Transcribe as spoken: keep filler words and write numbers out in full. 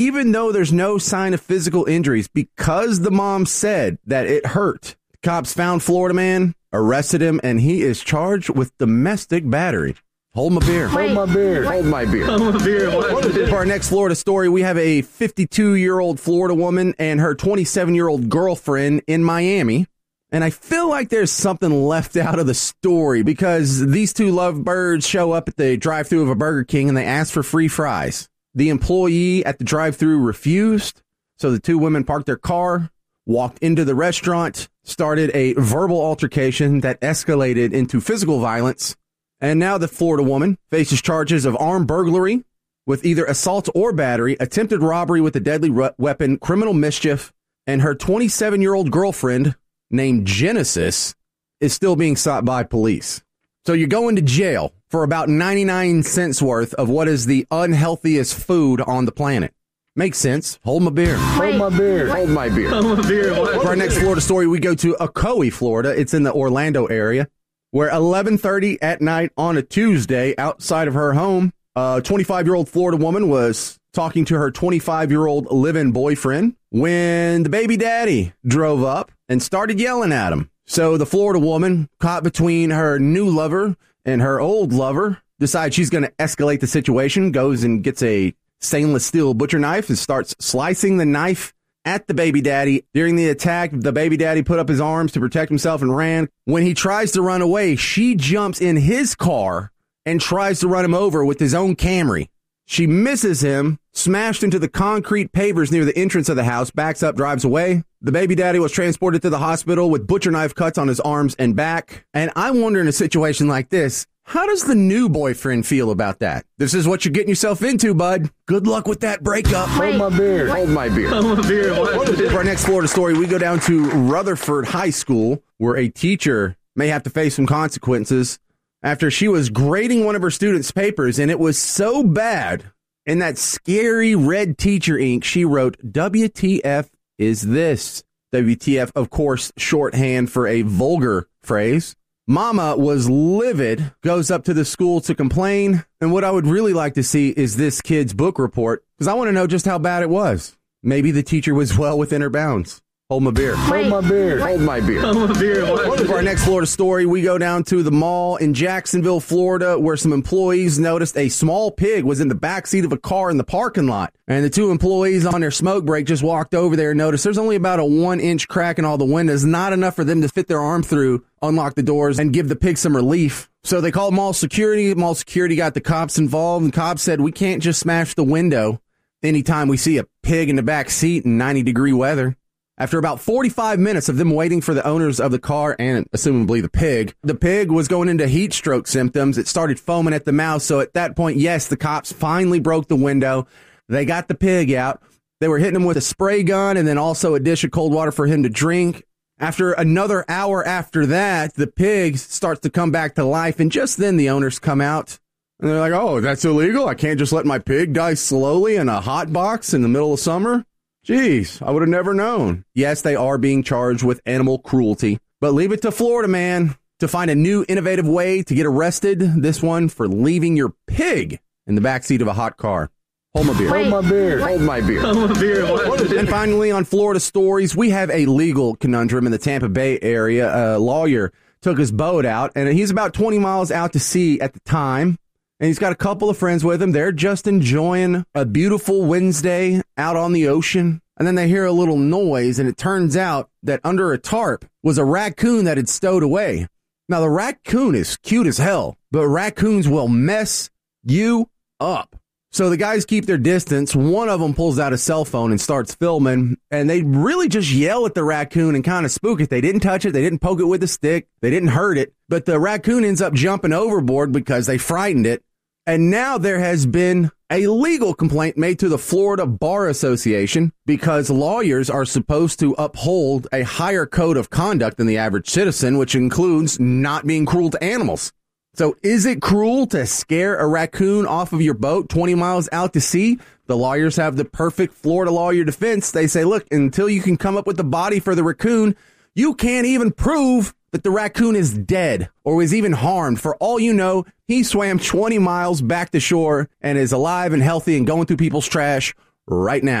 even though there's no sign of physical injuries, because the mom said that it hurt. Cops found Florida man, arrested him, and he is charged with domestic battery. Hold my beer. Hold my beer. Hold my beer. Hold my beer. For our next Florida story, we have a fifty-two-year-old Florida woman and her twenty-seven-year-old girlfriend in Miami. And I feel like there's something left out of the story because these two lovebirds show up at the drive-thru of a Burger King and they ask for free fries. The employee at the drive-thru refused, so the two women parked their car, walked into the restaurant, started a verbal altercation that escalated into physical violence. And now the Florida woman faces charges of armed burglary with either assault or battery, attempted robbery with a deadly re- weapon, criminal mischief, and her twenty-seven-year-old girlfriend, named Genesis, is still being sought by police. So you're going to jail for about ninety-nine cents worth of what is the unhealthiest food on the planet. Makes sense. Hold my beer. Hold my beer. Hold my beer. Hold my beer. For our next Florida story, we go to Ocoee, Florida. It's in the Orlando area, where eleven thirty at night on a Tuesday outside of her home, a twenty-five-year-old Florida woman was talking to her twenty-five-year-old live-in boyfriend when the baby daddy drove up and started yelling at him. So the Florida woman, caught between her new lover and her old lover, decides she's going to escalate the situation, goes and gets a stainless steel butcher knife and starts slicing the knife at the baby daddy. During the attack, the baby daddy put up his arms to protect himself and ran. When he tries to run away, she jumps in his car and tries to run him over with his own Camry. She misses him, smashed into the concrete pavers near the entrance of the house, backs up, drives away. The baby daddy was transported to the hospital with butcher knife cuts on his arms and back. And I wonder, in a situation like this, how does the new boyfriend feel about that? This is what you're getting yourself into, bud. Good luck with that breakup. Hold my beer. Hold my beer. Hold my beer. For our next Florida story, we go down to Rutherford High School, where a teacher may have to face some consequences after she was grading one of her students' papers, and it was so bad, in that scary red teacher ink, she wrote, W T F is this? W T F, of course, shorthand for a vulgar phrase. Mama was livid, goes up to the school to complain, and what I would really like to see is this kid's book report, because I want to know just how bad it was. Maybe the teacher was well within her bounds. Hold my beer. Hold my beer. Hold my beer. Hold my beer. For our next Florida story, we go down to the mall in Jacksonville, Florida, where some employees noticed a small pig was in the backseat of a car in the parking lot. And the two employees on their smoke break just walked over there and noticed there's only about a one-inch crack in all the windows, not enough for them to fit their arm through, unlock the doors, and give the pig some relief. So they called mall security. Mall security got the cops involved, and cops said, we can't just smash the window anytime we see a pig in the back seat in ninety-degree weather. After about forty-five minutes of them waiting for the owners of the car and assumably the pig, the pig was going into heat stroke symptoms. It started foaming at the mouth. So at that point, yes, the cops finally broke the window. They got the pig out. They were hitting him with a spray gun and then also a dish of cold water for him to drink. After another hour after that, the pig starts to come back to life. And just then the owners come out and they're like, oh, that's illegal. I can't just let my pig die slowly in a hot box in the middle of summer. Jeez, I would have never known. Yes, they are being charged with animal cruelty, but leave it to Florida man to find a new innovative way to get arrested. This one for leaving your pig in the backseat of a hot car. Hold my beer. Hold my beer. Hold my beer. Hold my beer. And finally, on Florida stories, we have a legal conundrum in the Tampa Bay area. A lawyer took his boat out, and he's about twenty miles out to sea at the time. And he's got a couple of friends with him. They're just enjoying a beautiful Wednesday out on the ocean. And then they hear a little noise, and it turns out that under a tarp was a raccoon that had stowed away. Now, the raccoon is cute as hell, but raccoons will mess you up. So the guys keep their distance. One of them pulls out a cell phone and starts filming, and they really just yell at the raccoon and kind of spook it. They didn't touch it. They didn't poke it with a stick. They didn't hurt it. But the raccoon ends up jumping overboard because they frightened it. And now there has been a legal complaint made to the Florida Bar Association because lawyers are supposed to uphold a higher code of conduct than the average citizen, which includes not being cruel to animals. So is it cruel to scare a raccoon off of your boat twenty miles out to sea? The lawyers have the perfect Florida lawyer defense. They say, look, until you can come up with the body for the raccoon, you can't even prove that the raccoon is dead or was even harmed. For all you know, he swam twenty miles back to shore and is alive and healthy and going through people's trash right now.